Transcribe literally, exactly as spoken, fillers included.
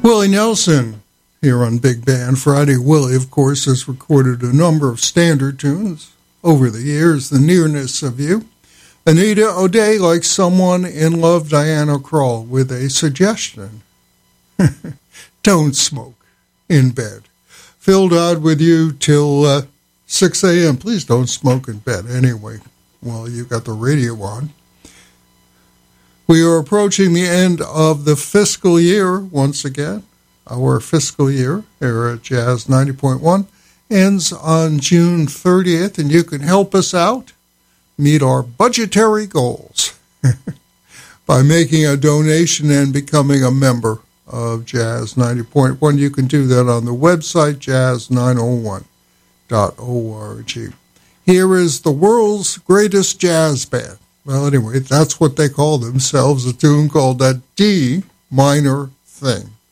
Willie Nelson here on Big Band Friday. Willie, of course, has recorded a number of standard tunes over the years. The Nearness of You. Anita O'Day, Like Someone in Love, Diana Krall, with a suggestion. Don't smoke in bed. Phil Dodd with you till uh, six a.m. Please don't smoke in bed anyway while you got the radio on. We are approaching the end of the fiscal year once again. Our fiscal year here at Jazz ninety point one ends on June thirtieth, and you can help us out meet our budgetary goals by making a donation and becoming a member of Jazz ninety point one. You can do that on the website, jazz nine oh one dot org. Here is the world's greatest jazz band. Well, anyway, that's what they call themselves, a tune called that D minor thing.